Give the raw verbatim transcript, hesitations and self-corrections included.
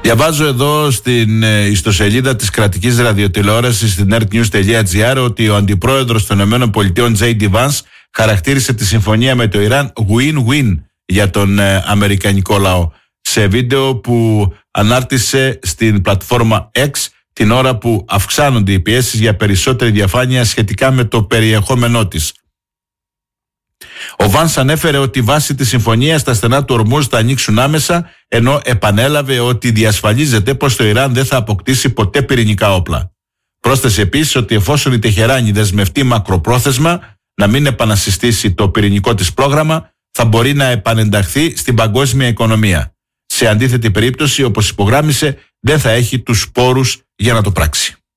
Διαβάζω εδώ στην ιστοσελίδα της κρατικής ραδιοτηλεόρασης στην nerdnews τελεία gr ότι ο αντιπρόεδρος των ΗΠΑ τζέι ντι Vance χαρακτήρισε τη συμφωνία με το Ιράν win-win για τον ε, αμερικανικό λαό, σε βίντεο που ανάρτησε στην πλατφόρμα X την ώρα που αυξάνονται οι πιέσεις για περισσότερη διαφάνεια σχετικά με το περιεχόμενό της. Ο Βάνς ανέφερε ότι βάσει της συμφωνίας τα στενά του Ορμούζ θα ανοίξουν άμεσα, ενώ επανέλαβε ότι διασφαλίζεται πως το Ιράν δεν θα αποκτήσει ποτέ πυρηνικά όπλα. Πρόσθεσε επίσης ότι εφόσον η Τεχεράνη δεσμευτεί μακροπρόθεσμα να μην επανασυστήσει το πυρηνικό της πρόγραμμα, θα μπορεί να επανενταχθεί στην παγκόσμια οικονομία. Σε αντίθετη περίπτωση, όπως υπογράμμισε, δεν θα έχει τους πόρους για να το πράξει.